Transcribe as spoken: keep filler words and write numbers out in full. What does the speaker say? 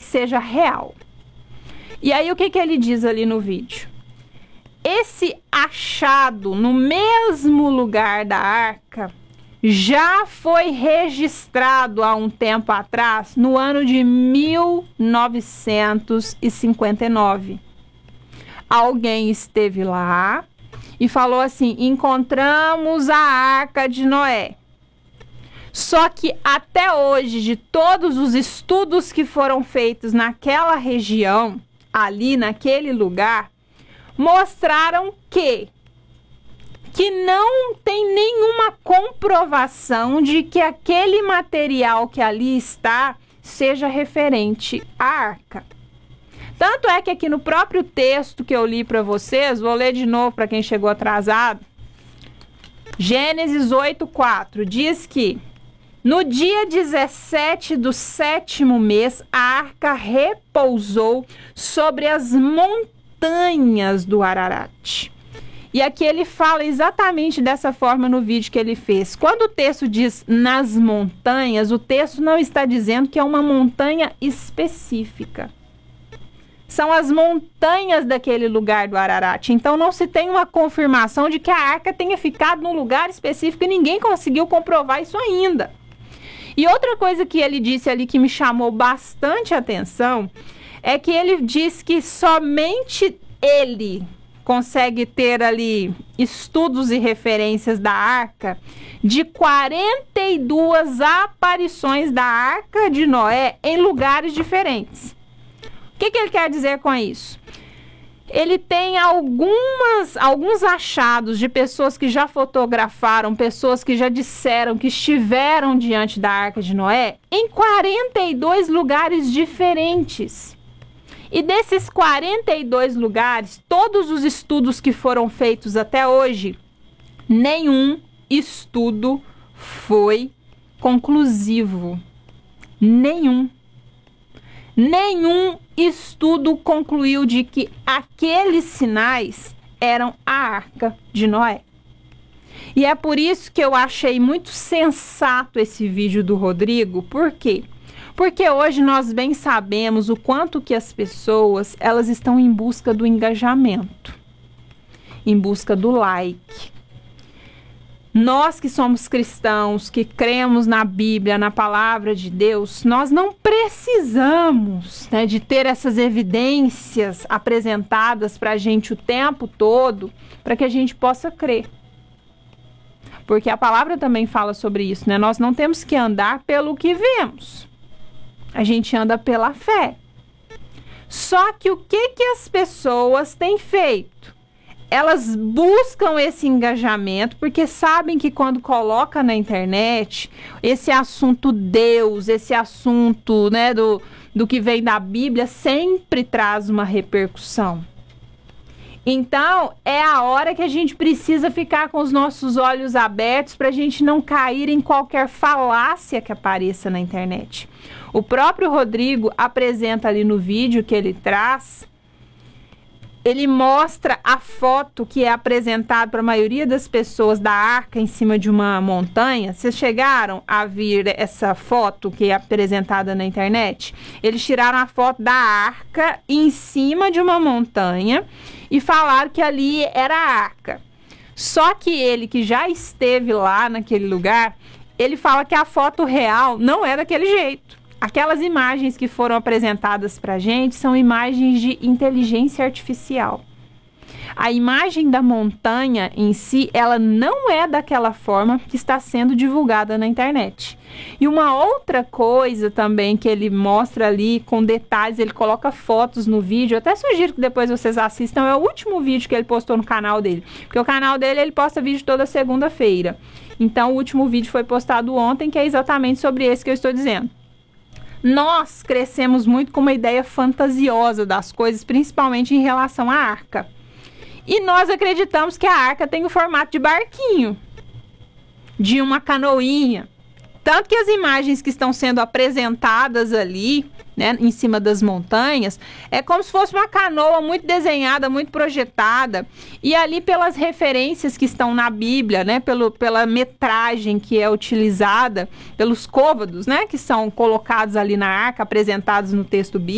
seja real. E aí o que, que ele diz ali no vídeo? Esse achado no mesmo lugar da arca já foi registrado há um tempo atrás, no ano de mil novecentos e cinquenta e nove. Alguém esteve lá e falou assim: encontramos a arca de Noé. Só que até hoje, de todos os estudos que foram feitos naquela região, ali naquele lugar, mostraram que que não tem nenhuma comprovação de que aquele material que ali está seja referente à arca. Tanto é que aqui no próprio texto que eu li para vocês, vou ler de novo para quem chegou atrasado, Gênesis oito, quatro, diz que no dia dezessete do sétimo mês, a arca repousou sobre as montanhas do Ararat. E aqui ele fala exatamente dessa forma no vídeo que ele fez. Quando o texto diz nas montanhas, o texto não está dizendo que é uma montanha específica. São as montanhas daquele lugar do Ararat. Então não se tem uma confirmação de que a arca tenha ficado num lugar específico e ninguém conseguiu comprovar isso ainda. E outra coisa que ele disse ali que me chamou bastante atenção é que ele diz que somente ele consegue ter ali estudos e referências da arca de quarenta e duas aparições da arca de Noé em lugares diferentes. O que, que ele quer dizer com isso? Ele tem algumas, alguns achados de pessoas que já fotografaram, pessoas que já disseram que estiveram diante da arca de Noé em quarenta e dois lugares diferentes. E desses quarenta e dois lugares, todos os estudos que foram feitos até hoje, nenhum estudo foi conclusivo. Nenhum. Nenhum estudo concluiu de que aqueles sinais eram a arca de Noé. E é por isso que eu achei muito sensato esse vídeo do Rodrigo. Por quê? Porque hoje nós bem sabemos o quanto que as pessoas, elas estão em busca do engajamento, em busca do like. Nós que somos cristãos, que cremos na Bíblia, na palavra de Deus, nós não precisamos, né, de ter essas evidências apresentadas para a gente o tempo todo, para que a gente possa crer. Porque a palavra também fala sobre isso, né? Nós não temos que andar pelo que vemos. A gente anda pela fé. Só que o que, que as pessoas têm feito? Elas buscam esse engajamento porque sabem que quando coloca na internet esse assunto Deus, esse assunto, né, do, do que vem da Bíblia, sempre traz uma repercussão. Então, é a hora que a gente precisa ficar com os nossos olhos abertos para a gente não cair em qualquer falácia que apareça na internet. O próprio Rodrigo apresenta ali no vídeo que ele traz, ele mostra a foto que é apresentada para a maioria das pessoas da arca em cima de uma montanha. Vocês chegaram a ver essa foto que é apresentada na internet? Eles tiraram a foto da arca em cima de uma montanha e falaram que ali era a arca. Só que ele, que já esteve lá naquele lugar, ele fala que a foto real não é daquele jeito. Aquelas imagens que foram apresentadas para a gente são imagens de inteligência artificial. A imagem da montanha em si, ela não é daquela forma que está sendo divulgada na internet. E uma outra coisa também que ele mostra ali com detalhes, ele coloca fotos no vídeo, eu até sugiro que depois vocês assistam, é o último vídeo que ele postou no canal dele. Porque o canal dele, ele posta vídeo toda segunda-feira. Então o último vídeo foi postado ontem, que é exatamente sobre esse que eu estou dizendo. Nós crescemos muito com uma ideia fantasiosa das coisas, principalmente em relação à arca. E nós acreditamos que a arca tem o formato de barquinho, de uma canoinha. Tanto que as imagens que estão sendo apresentadas ali, né, em cima das montanhas, é como se fosse uma canoa muito desenhada, muito projetada. E ali pelas referências que estão na Bíblia, né, pelo, pela metragem que é utilizada, pelos côvados, né, que são colocados ali na arca, apresentados no texto bíblico,